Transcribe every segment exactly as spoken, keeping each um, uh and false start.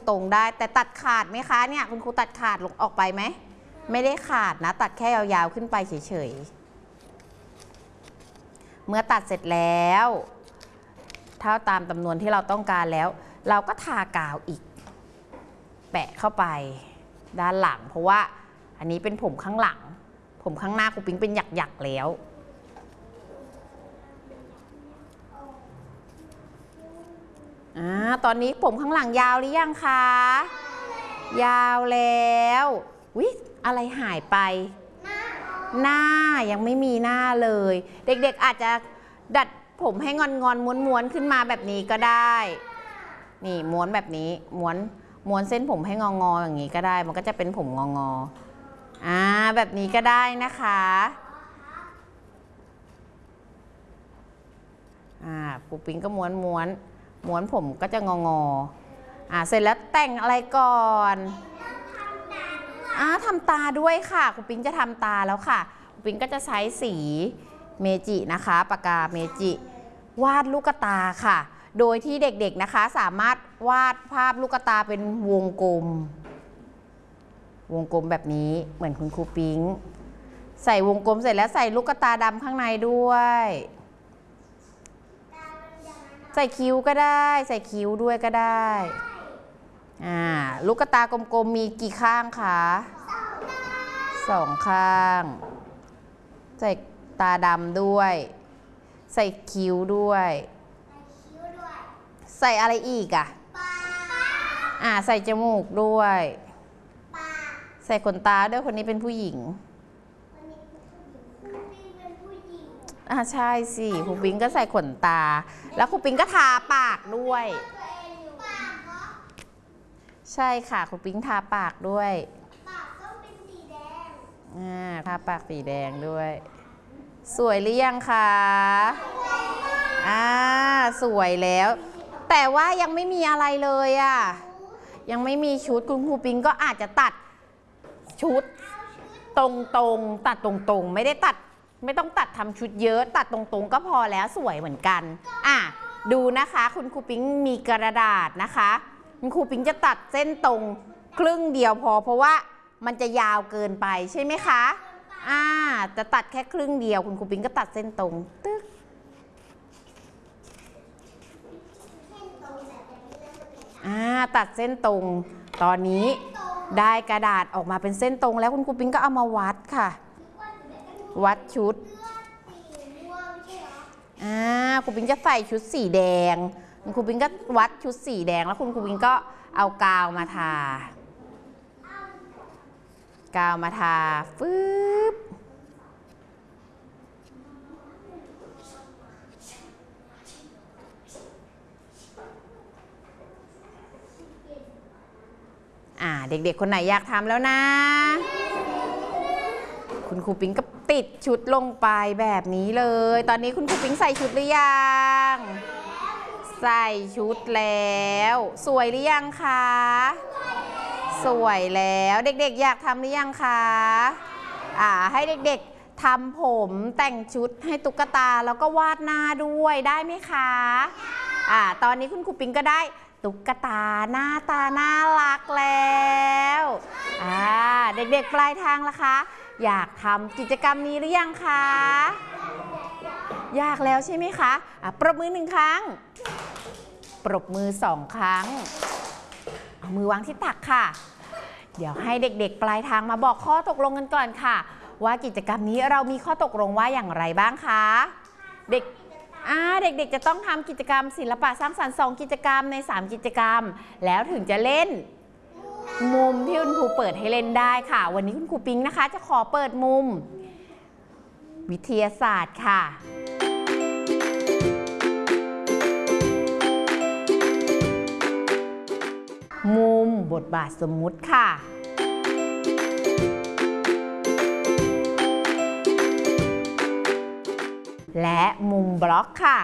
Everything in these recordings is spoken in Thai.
รงๆได้แต่ตัดขาดไหมคะเนี่ยคุณครูตัดขาดลงออกไปไหมไม่ได้ขาดนะตัดแค่ยาวๆขึ้นไปเฉยๆเมื่อตัดเสร็จแล้วเท่าตามจำนวนที่เราต้องการแล้วเราก็ทากาวอีกแปะเข้าไปด้านหลังเพราะว่าอันนี้เป็นผมข้างหลังผมข้างหน้าครูปิ๊งเป็นหยักๆแล้วอ่าตอนนี้ผมข้างหลังยาวหรือยังคะยาวแล้ววิอะไรหายไปหน้ายังไม่มีหน้าเลยเด็กๆอาจจะดัดผมให้งอนๆม้วนๆขึ้นมาแบบนี้ก็ได้นี่ม้วนแบบนี้ม้วนม้วนเส้นผมให้งอๆอย่างนี้ก็ได้มันก็จะเป็นผมงอๆอ่าแบบนี้ก็ได้นะคะอ่าครูปิ๊งก็ม้วนม้วนม้วนผมก็จะงองออ่าเสร็จแล้วแต่งอะไรก่อนอ่าทำตาด้วยค่ะครูปิ๊งจะทำตาแล้วค่ะครูปิ๊งก็จะใช้สีเมจินะคะปากกาเมจิวาดลูกตาค่ะโดยที่เด็กๆนะคะสามารถวาดภาพลูกตาเป็นวงกลมวงกลมแบบนี้เหมือนคุณครูปิ๊งใส่วงกลมเสร็จแล้วใส่ลูกตาดำข้างในด้วยใส่คิ้วก็ได้ใส่คิ้วด้วยก็ได้อ่าลูกตากลมๆมีกี่ข้างคะสองข้างใส่ตาดำด้วยใส่คิ้วด้วยใส่อะไรอีกอ่ะอ่าใส่จมูกด้วยใส่ขนตาด้วยคนนี้เป็นผู้หญิงอ่าใช่สิครูปิ๊งก็ใส่ขนตาแล้วครูปิ๊งก็ทาปากด้วยใช่ค่ะครูปิ๊งทาปากด้วยปากต้องเป็นสีแดงอ่าทาปากสีแดงด้วยสวยหรือยังคะอ่าสวยแล้วแต่ว่ายังไม่มีอะไรเลยอ่ะยังไม่มีชุดคุณครูปิ๊งก็อาจจะตัดชุดตรงๆตัดตรงๆไม่ได้ตัดไม่ต้องตัดทำชุดเยอะตัดตรงๆก็พอแล้วสวยเหมือนกันอ่ะดูนะคะคุณครูปิ๊งมีกระดาษนะคะคุณครูปิ๊งจะตัดเส้นตรงครึ่งเดียวพอเพราะว่ามันจะยาวเกินไปใช่ไหมคะอ่าจะตัดแค่ครึ่งเดียวคุณครูปิ๊งก็ตัดเส้นตรงตึ๊กอ่าตัดเส้นตรงตอนนี้ได้กระดาษออกมาเป็นเส้นตรงแล้วคุณครูปิ๊งก็เอามาวัดค่ะวัดชุดอ่าครูปิ๊งจะใส่ชุดสีแดงคุณครูปิ๊งก็วัดชุดสีแดงแล้วคุณครูปิ๊งก็เอากาวมาทากาวมาทาฟืบอ่าเด็กๆคนไหนอยากทำแล้วนะคุณครูปิ๊งก็ติดชุดลงไปแบบนี้เลยตอนนี้คุณครูปิ๊งใส่ชุดหรือยังใส่ชุดแล้วสวยหรือยังคะสวยแล้วเด็กๆอยากทำหรือยังคะอ่าให้เด็กๆทำผมแต่งชุดให้ตุ๊กตาแล้วก็วาดหน้าด้วยได้ไหมคะอ่าตอนนี้คุณครูปิ๊งก็ได้ตุ๊กตาหน้าตาน่ารักแล้วอ่าเด็กๆปลายทางล่ะคะอยากทำกิจกรรมนี้หรือยังคะอยากแล้วใช่ไหมคะอ่ะปรบมือหนึ่งครั้งปรบมือสองครั้งเอามือวางที่ตักค่ะเดี๋ยวให้เด็กๆปลายทางมาบอกข้อตกลงกันก่อนค่ะว่ากิจกรรมนี้เรามีข้อตกลงว่าอย่างไรบ้างคะเด็กอ่าเด็กๆจะต้องทำกิจกรรมศิลปะสร้างสรรค์สองกิจกรรมในสามกิจกรรมแล้วถึงจะเล่นมุมที่คุณครูเปิดให้เล่นได้ค่ะวันนี้คุณครูปิ๊งนะคะจะขอเปิดมุมวิทยาศาสตร์ค่ะมุมบทบาทสมมุติค่ะและมุมบล็อกค่ะ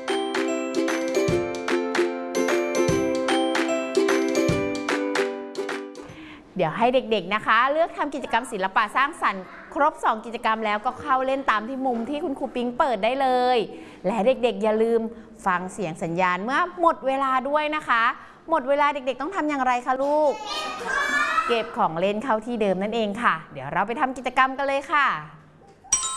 เดี๋ยวให้เด็กๆนะคะเลือกทำกิจกรรมศิลปะสร้างสรรค์ครบสองกิจกรรมแล้วก็เข้าเล่นตามที่มุมที่คุณครูปิ๊งเปิดได้เลยและเด็กๆอย่าลืมฟังเสียงสัญญาณเมื่อหมดเวลาด้วยนะคะหมดเวลาเด็กๆต้องทำอย่างไรคะลูก เก็บของเล่นเข้าที่เดิมนั่นเองค่ะ เดี๋ยวเราไปทำกิจกรรมกันเลยค่ะ